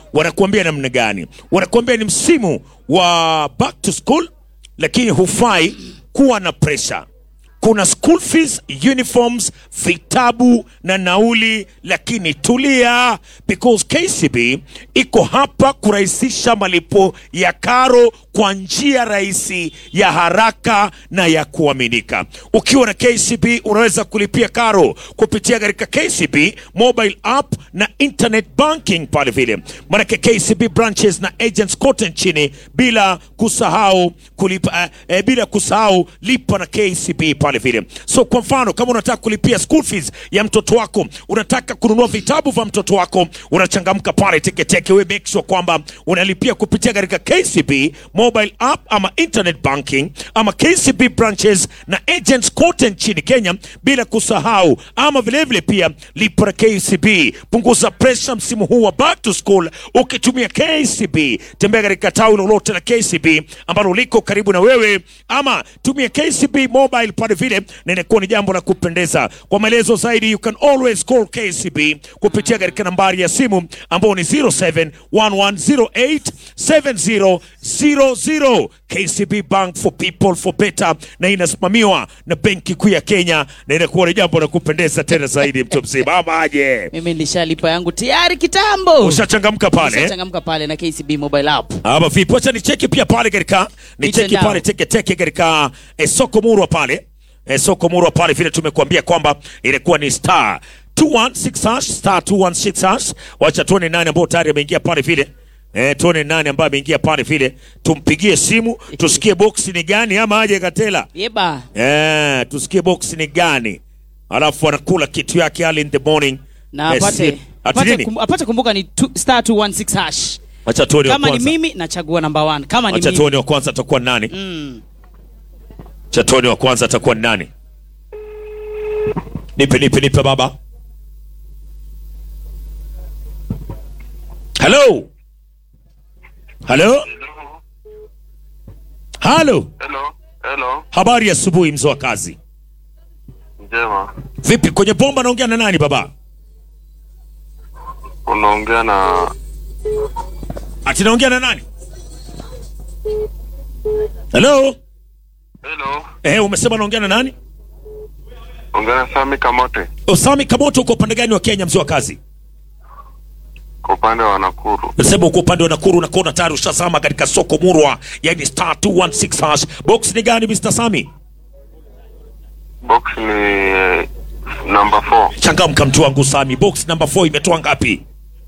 wanakuambia namna gani? Wanakuambia ni msimu wa back to school, lakini hufai kuwa na pressure. Kuna school fees, uniforms, vitabu na nauli, lakini tulia, because KCB iko hapa kurahisisha malipo ya karo kwa njia rahisi, ya haraka na ya kuaminika. Ukiwa na KCB unaweza kulipia karo kupitia katika KCB mobile app na internet banking pale vile. Maana KCB branches na agents kote nchini, bila kusahau kulipa lipa na KCB pale vile. So kwa mfano, kama unataka kulipia school fees ya mtoto wako, unataka kununua vitabu vya mtoto wako, unachangamka pale Teketeke, we make sure kwamba unalipia kupitia katika KCB mobile app ama internet banking ama KCB branches na agents kote nchini Kenya, bila kusahau ama vile pia lipa na KCB. Punguza pressure msimu huu wa back to school ukitumia KCB. Tembea katika tawi lolote la KCB ambalo liko karibu na wewe, ama tumia KCB mobile pale vile, na inakuwa ni jambo la kupendeza. Kwa maelezo zaidi, you can always call KCB kupitia katika nambari ya simu ambayo ni 0711087000. KCB Bank for people for better, na inasimamiwa na Benki Kuu ya Kenya, na inakuwa ni jambo la kupendeza tena zaidi. Mtu mzima ama aje? Mimi nilishalipa yangu tayari kitambo. Ushachangamka pale? Ushachangamka pale na KCB mobile app. Ama vipi? Acha ni cheki pia pale katika cheki pale Teketeke katika soko Murwa pale. Soko Murwa pale vile tumekuambia kwamba ilikuwa ni star 216 #. Wacha tuone nani ambao tayari ameingia pale vile. Tuone nani ambaye ameingia pale vile. Tumpigie simu tusikie box ni gani, ama aje Katela. Yeba. Tusikie box ni gani. Alafu anakula kitu yake early in the morning. Na apate kumbuka ni star 216 #. Acha tuone kama ni mimi nachagua number 1. Kama ni mimi. Acha tuone wa kwanza atakuwa nani? Chatoni wa kwanza atakuwa nani? Nipe baba. Hello. Habari ya asubuhi mzee wa kazi. Njema. Vipi kwenye bomba, naongea na nani baba? Unaongea na... Ati naongea na nani? Hello. Umesema naongea na nani? Ongea na Sami Kamote. Sami Kamote, uko upande gani wa Kenya mzee wa kazi? Kwa upande wa Nakuru. Nasema uko upande wa Nakuru, na kona tayari ushazama katika soko Murwa, yani star 216 #. Box ni gani Mr. Sami? Box ni number 4. Changamka mtu wangu Sami, box number 4 imetoa ngapi?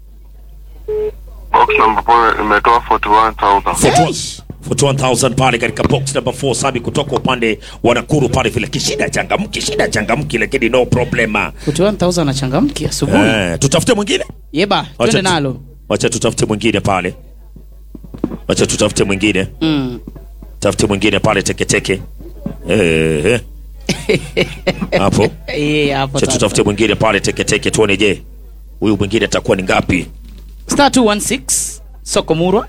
Box number 4 imetoa 41,000. 41,000 pale katika box number 4 Sami, kutoka upande wa Nakuru pale vile. Shida changamki lakini no problema. 41,000 na changamki asubuhi. Tutafute mwingine? Yeba, twende nalo. Wacha tutafute mwingine pale. Tafute mwingine pale Teketeke. Hapo. Hapo. Tutafute mwingine pale Teketeke, tuone je huyu mwingine atakuwa ni ngapi? Star 216 soko Murwa.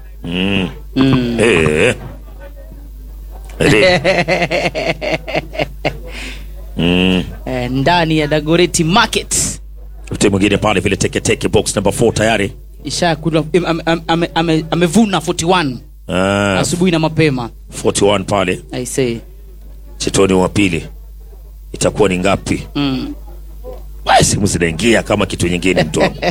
Ndani ya Dagoretti Market. Tafute mwingine pale vile Teketeke, box number 4 tayari. Ishakula amevuna 41. Asubuhi na mapema. 41 pale. I say. Chetoni wa pili itakuwa ni ngapi? Basi msinaingia kama kitu nyingine mtu wangu.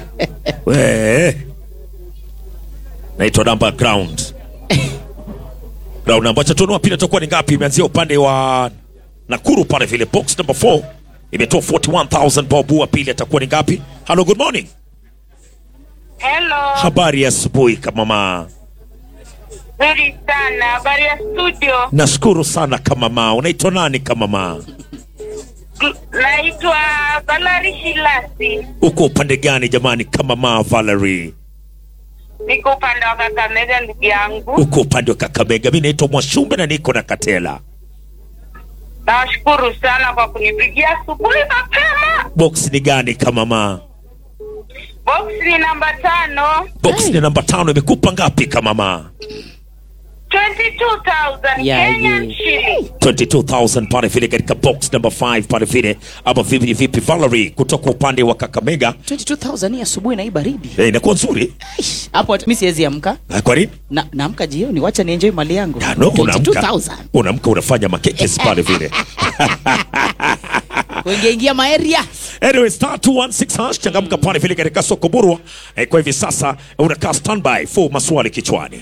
Naitwa number ground number. Chetoni wa pili itakuwa ni ngapi? Imeanzia upande wa Nakuru pale vile. Box number 4 imetoa 41,000 bob. Wa pili atakuwa ni ngapi? Hello, good morning. Hello. Habari ya asubuhi kama mama. Nzuri sana. Habari ya studio. Nashukuru sana kama mama. Unaitwa nani kama mama? Naitwa Valerie Shilasi. Uko upande gani jamani kama mama Valerie? Niko upande wa Kakamega ndugu yangu. Uko upande wa Kakamega. Mimi naitwa Mwashumbe na niko na Katela. Nashukuru sana kwa kunipigia asubuhi mapema. Box ni gani kama mama? Box ni namba 5. Box ni namba 5 imekupa ngapi kama mama? 22,000 Yeah, Kenyan yeah. shilling. 22,000 pale vile katika box number 5 pale vile. Ama vipi Valerie kutoka upande wa Kakamega. 22,000 hii asubuhi na hii baridi. Inakuwa nzuri. Hapo mimi siwezi amka. Kwa nini? Naamka jioni, wacha ni enjoy mali yangu. No, 22,000. Unaamka unafanya makekes pale vile. Wengeingia maeria. Anyway, star 216 hash changamka pale vile katika soko burwa. Kwa hivi sasa unakaa standby for maswali kichwani.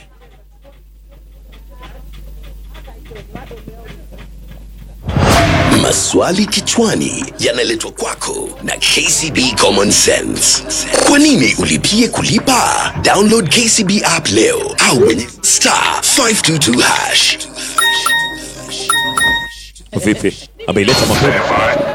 Maswali kichwani yanaletwa kwako na KCB Common Sense. Kwa nini ulipie kulipa? Download KCB app leo au kwenye star 522 hash. Vipi? Ameileta mapema.